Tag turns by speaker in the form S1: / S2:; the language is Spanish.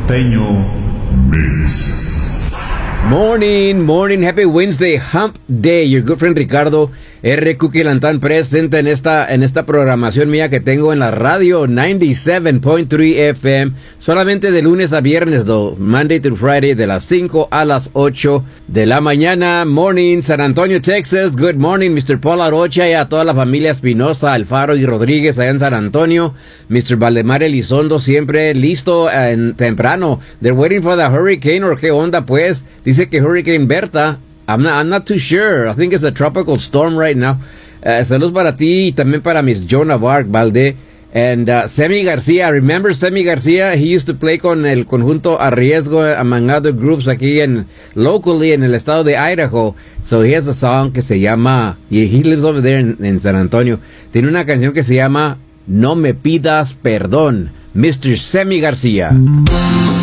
S1: Norteño Mix.
S2: Morning, happy Wednesday, hump day. Your good friend Ricardo R. Cookie Lantán presente en esta programación mía que tengo en la radio 97.3 FM, solamente de lunes a viernes, Monday through Friday, de las 5 a las 8 de la mañana. Morning, San Antonio, Texas. Good morning, Mr. Paul Arocha, y a toda la familia Espinosa, Alfaro y Rodríguez allá en San Antonio. Mr. Valdemar Elizondo, siempre listo temprano. They're waiting for the hurricane, or qué onda, pues. Dice que Hurricane Berta, I'm not too sure. I think it's a tropical storm right now. Saludos para ti y también para Miss Jonah Bark, Valde. And Semi García, remember Semi García? He used to play con el conjunto A Riesgo, among other groups aquí locally en el estado de Idaho. So he has a song que se llama, he lives over there en San Antonio. Tiene una canción que se llama No Me Pidas Perdón. Mr. Semi García.